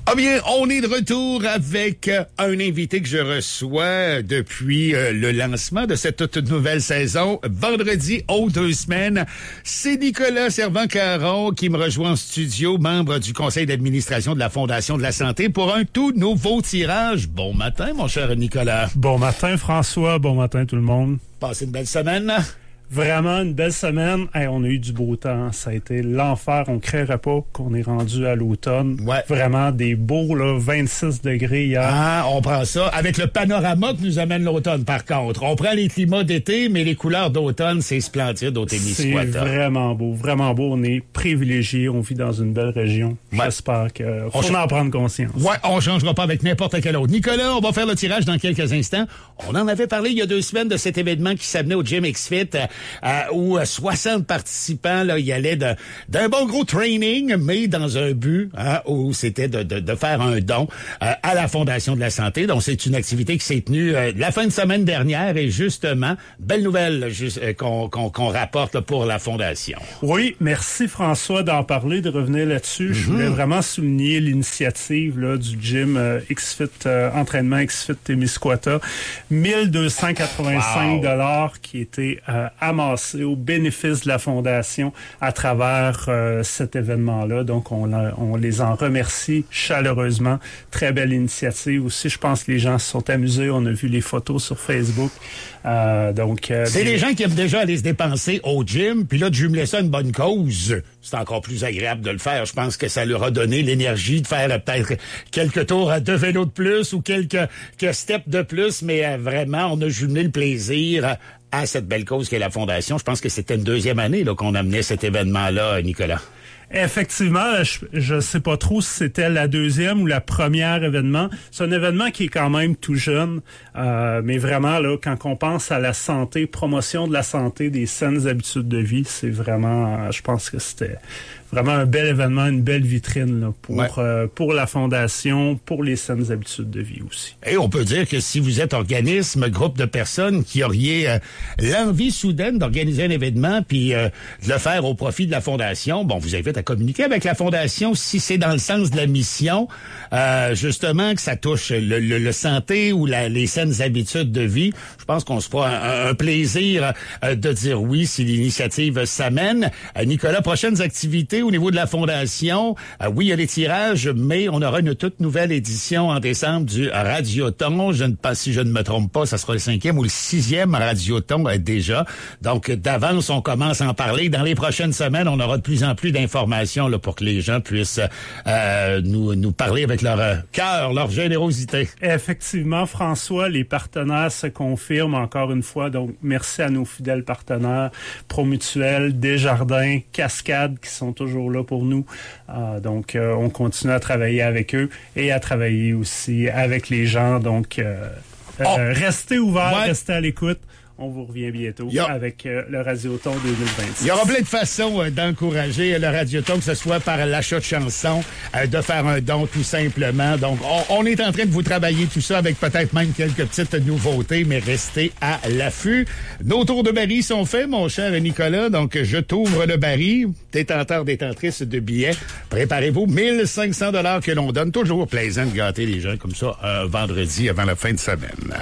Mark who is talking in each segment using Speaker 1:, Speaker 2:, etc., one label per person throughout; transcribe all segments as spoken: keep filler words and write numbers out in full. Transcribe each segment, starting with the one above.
Speaker 1: Ah bien, on est de retour avec euh, un invité que je reçois depuis euh, le lancement de cette toute nouvelle saison, vendredi aux deux semaines. C'est Nicolas Servan-Caron qui me rejoint en studio, membre du conseil d'administration de la Fondation de la Santé, pour un tout nouveau tirage. Bon matin, mon cher Nicolas.
Speaker 2: Bon matin, François. Bon matin, tout le monde.
Speaker 1: Passez une belle semaine.
Speaker 2: Vraiment une belle semaine. Hey, on a eu du beau temps. Ça a été l'enfer. On ne créerait pas qu'on est rendu à l'automne.
Speaker 1: Ouais.
Speaker 2: Vraiment des beaux là, vingt-six degrés hier.
Speaker 1: Ah, on prend ça. Avec le panorama que nous amène l'automne, par contre. On prend les climats d'été, mais les couleurs d'automne, c'est splendide au Témiscouata.
Speaker 2: C'est vraiment beau. Vraiment beau. On est privilégiés. On vit dans une belle région.
Speaker 1: Ouais.
Speaker 2: J'espère que faut
Speaker 1: On
Speaker 2: en prendre conscience.
Speaker 1: Ouais, on changera pas avec n'importe quel autre. Nicolas, on va faire le tirage dans quelques instants. On en avait parlé il y a deux semaines de cet événement qui s'amenait au Gym X-Fit, euh, euh, où soixante participants là, y allaient de, d'un bon gros training, mais dans un but hein, où c'était de, de, de faire un don euh, à la Fondation de la Santé. Donc, c'est une activité qui s'est tenue euh, la fin de semaine dernière et justement, belle nouvelle juste, euh, qu'on, qu'on, qu'on rapporte là, pour la Fondation.
Speaker 2: Oui, merci François d'en parler, de revenir là-dessus. Mm-hmm. Je voulais vraiment souligner l'initiative là, du gym euh, X-Fit, euh, entraînement X-Fit Témiscouata. mille deux cent quatre-vingt-cinq dollars wow. qui étaient euh, amassés au bénéfice de la Fondation à travers euh, cet événement-là. Donc, on, la, on les en remercie chaleureusement. Très belle initiative aussi. Je pense que les gens se sont amusés. On a vu les photos sur Facebook. Euh, donc, euh,
Speaker 1: c'est
Speaker 2: des...
Speaker 1: les gens qui aiment déjà aller se dépenser au gym, puis là, de jumeler ça à une bonne cause. C'est encore plus agréable de le faire. Je pense que ça leur a donné l'énergie de faire euh, peut-être quelques tours de vélo de plus ou quelques, quelques steps de plus, mais euh, vraiment, on a jumelé le plaisir euh, à cette belle cause qu'est la Fondation. Je pense que c'était une deuxième année là, qu'on amenait cet événement-là, Nicolas.
Speaker 2: Effectivement, je ne sais pas trop si c'était la deuxième ou la première événement. C'est un événement qui est quand même tout jeune, euh, mais vraiment, là, quand on pense à la santé, promotion de la santé, des saines habitudes de vie, c'est vraiment, euh, je pense que c'était vraiment un bel événement, une belle vitrine là, pour, ouais. euh, pour la Fondation, pour les saines habitudes de vie aussi.
Speaker 1: Et on peut dire que si vous êtes organisme, groupe de personnes qui auriez euh, l'envie soudaine d'organiser un événement puis euh, de le faire au profit de la Fondation, bon, vous invite à communiquer avec la Fondation si c'est dans le sens de la mission, euh, justement, que ça touche le, le, le santé ou la, les saines habitudes de vie. Je pense qu'on se fera un, un plaisir euh, de dire oui si l'initiative s'amène. Euh, Nicolas, prochaines activités au niveau de la Fondation, euh, oui, il y a des tirages, mais on aura une toute nouvelle édition en décembre du Radioton. Je ne pas si je ne me trompe pas, ça sera le cinquième ou le sixième Radioton euh, déjà. Donc, d'avance, on commence à en parler. Dans les prochaines semaines, on aura de plus en plus d'informations là, pour que les gens puissent euh, nous, nous parler avec leur euh, cœur, leur générosité.
Speaker 2: Effectivement, François, les partenaires se confirment encore une fois. Donc, merci à nos fidèles partenaires, Promutuel, Desjardins, Cascade, qui sont toujours là pour nous. Euh, donc, euh, on continue à travailler avec eux et à travailler aussi avec les gens. Donc, euh, oh. euh, restez ouverts, ouais. restez à l'écoute. On vous revient bientôt a... avec euh, le Radioton deux mille vingt-six.
Speaker 1: Il y aura plein de façons euh, d'encourager le Radioton, que ce soit par l'achat de chansons, euh, de faire un don tout simplement. Donc, on, on est en train de vous travailler tout ça avec peut-être même quelques petites nouveautés, mais restez à l'affût. Nos tours de baril sont faits, mon cher Nicolas. Donc, je t'ouvre le baril. Détenteur, détentrice de billets. Préparez-vous. mille cinq cents dollars que l'on donne. Toujours plaisant de gâter les gens comme ça un vendredi avant la fin de semaine.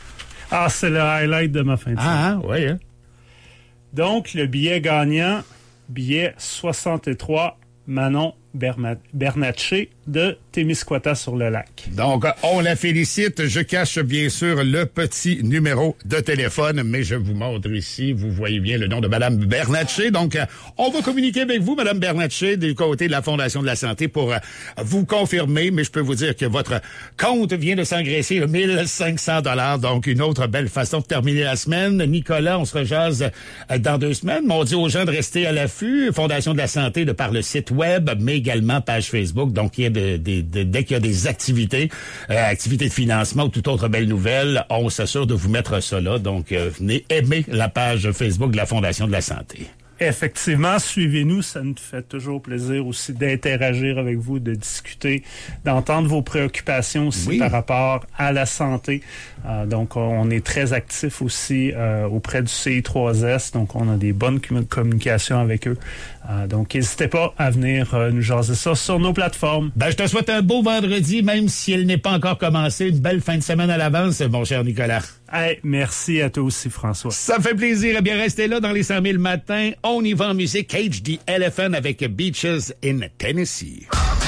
Speaker 2: Ah, c'est le highlight de ma fin de semaine.
Speaker 1: Ah, oui. Hein?
Speaker 2: Donc, le billet gagnant, billet soixante-trois, Manon Bernatchez de Témiscouata-sur-le-Lac.
Speaker 1: Donc, on la félicite. Je cache bien sûr le petit numéro de téléphone, mais je vous montre ici, vous voyez bien le nom de Madame Bernatchez. Donc, on va communiquer avec vous, Madame Bernatchez, du côté de la Fondation de la Santé pour vous confirmer, mais je peux vous dire que votre compte vient de s'engraisser de mille cinq cents dollars. Donc, une autre belle façon de terminer la semaine. Nicolas, on se rejase dans deux semaines, mais on dit aux gens de rester à l'affût. Fondation de la Santé de par le site web, mais également page Facebook. Donc, il y a de, de, de, dès qu'il y a des activités, euh, activités de financement ou toute autre belle nouvelle, on s'assure de vous mettre ça là. Donc, euh, venez aimer la page Facebook de la Fondation de la Santé.
Speaker 2: Effectivement, suivez-nous, ça nous fait toujours plaisir aussi d'interagir avec vous, de discuter, d'entendre vos préoccupations aussi oui. par rapport à la santé. Euh, donc, on est très actifs aussi euh, auprès du C I trois S, donc on a des bonnes com- communications avec eux. Euh, donc, n'hésitez pas à venir euh, nous jaser ça sur nos plateformes.
Speaker 1: Ben, je te souhaite un beau vendredi, même si elle n'est pas encore commencée. Une belle fin de semaine à l'avance, mon cher Nicolas.
Speaker 2: Hey, merci à toi aussi, François.
Speaker 1: Ça me fait plaisir. Eh bien, restez là dans les cent mille matins. On y va en musique. Cage the Elephant avec Beaches in Tennessee.